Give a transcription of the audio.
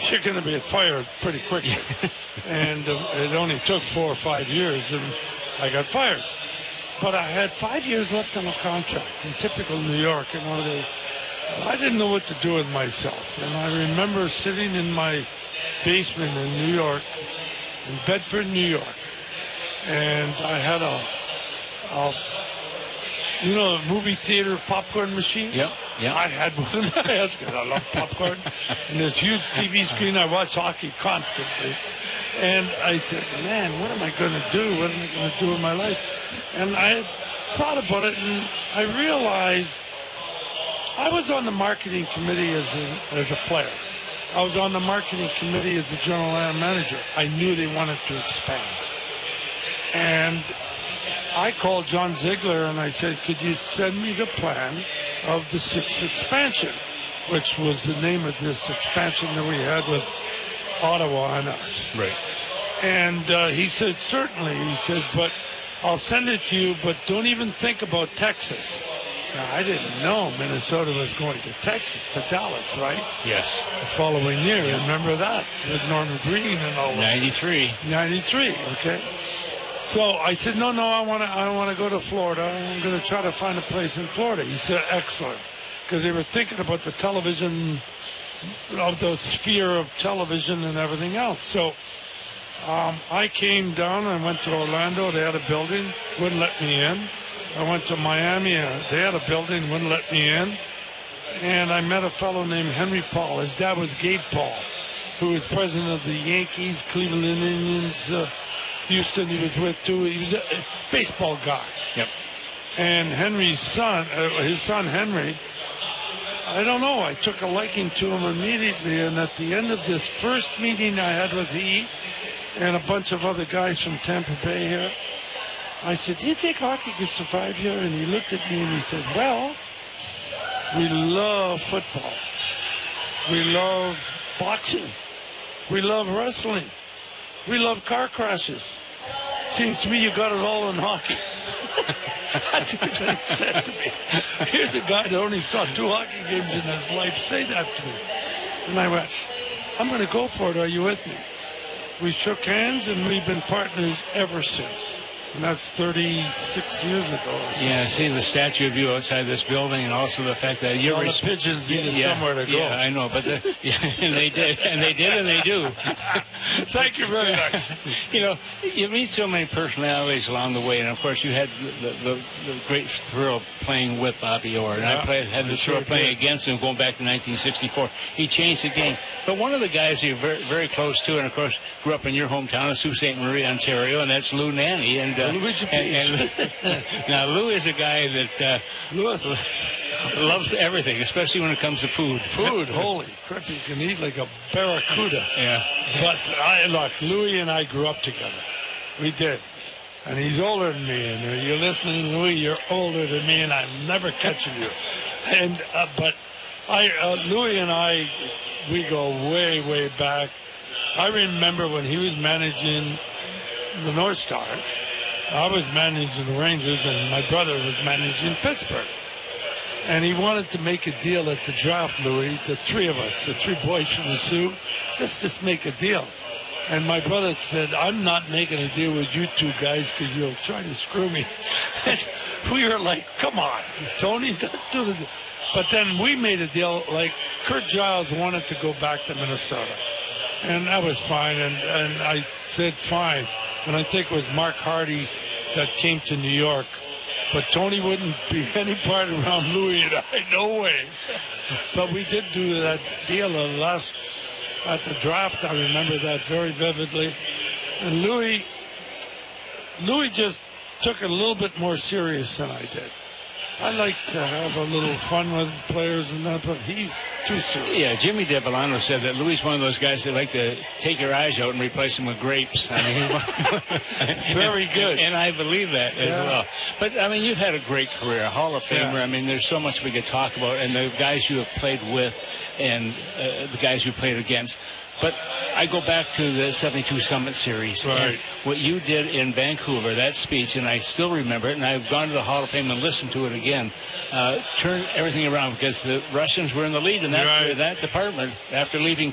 you're going to be fired pretty quickly. And it only took 4 or 5 years, and I got fired. But I had 5 years left on a contract in typical New York. I didn't know what to do with myself. And I remember sitting in my basement in New York, in Bedford, New York, and I had a movie theater popcorn machine. Yep. I had one in my house because I love popcorn. And this huge TV screen, I watch hockey constantly. And I said, man, what am I going to do? What am I going to do with my life? And I thought about it, and I realized I was on the marketing committee as a player. I was on the marketing committee as a general manager. I knew they wanted to expand. And I called John Ziegler and I said, could you send me the plan of the 6th expansion, which was the name of this expansion that we had with Ottawa and us. Right. And he said, certainly. He said, but I'll send it to you, but don't even think about Texas. Now, I didn't know Minnesota was going to Texas, to Dallas, right? Yes. The following year, remember that, with Norman Green and all that. 93, okay. So I said, no, I want to go to Florida. I'm going to try to find a place in Florida. He said, excellent, because they were thinking about the television, of the sphere of television and everything else. So I came down and went to Orlando. They had a building, wouldn't let me in. I went to Miami. They had a building, wouldn't let me in. And I met a fellow named Henry Paul. His dad was Gabe Paul, who was president of the Yankees, Cleveland Indians, Houston he was with too. He was a baseball guy. Yep. And Henry's son, his son Henry, I don't know, I took a liking to him immediately. And at the end of this first meeting I had with he and a bunch of other guys from Tampa Bay here, I said, do you think hockey could survive here? And he looked at me and he said, well, we love football. We love boxing. We love wrestling. We love car crashes. Seems to me you got it all in hockey. That's what he said to me. Here's a guy that only saw 2 hockey games in his life say that to me. And I went, I'm going to go for it. Are you with me? We shook hands, and we've been partners ever since. And that's 36 years ago. Yeah, seeing the statue of you outside this building, and also the fact that you're... All the pigeons needed somewhere to go. Yeah, I know, but and they did, and they do. Thank you very much. You meet so many personalities along the way, and of course you had the great thrill of playing with Bobby Orr, and I had the thrill of playing against him going back to 1964. He changed the game. But one of the guys you're very, very close to, and of course grew up in your hometown of Sault Ste. Marie, Ontario, and that's Lou Nanne. And now Lou is a guy that loves everything, especially when it comes to food. Holy crap, he can eat like a barracuda. Yeah. But look, Louis and I grew up together. We did. And he's older than me. And you're listening, Louis, you're older than me, and I'm never catching you. And but Louis and I, we go way, way back. I remember when he was managing the North Stars. I was managing the Rangers, and my brother was managing Pittsburgh. And he wanted to make a deal at the draft, Louis, the 3 of us, the 3 boys from the Sioux, just make a deal. And my brother said, I'm not making a deal with you 2 guys because you'll try to screw me. And we were like, come on, Tony, let's do it. But then we made a deal, like Kurt Giles wanted to go back to Minnesota. And that was fine, and I said fine. And I think it was Mark Hardy that came to New York. But Tony wouldn't be any part around Louis and I, no way. But we did do that deal at the draft. I remember that very vividly. And Louis just took it a little bit more serious than I did. I like to have a little fun with players and that, but he's too serious. Yeah, Jimmy DeVolano said that Louis is one of those guys that like to take your eyes out and replace them with grapes. I mean, very good. And I believe that as well. But, I mean, you've had a great career, a Hall of Famer. I mean, there's so much we could talk about, and the guys you have played with and the guys you played against. But I go back to the 72 Summit Series. Right. And what you did in Vancouver, that speech, and I still remember it, and I've gone to the Hall of Fame and listened to it again, turned everything around because the Russians were in the lead in that department after leaving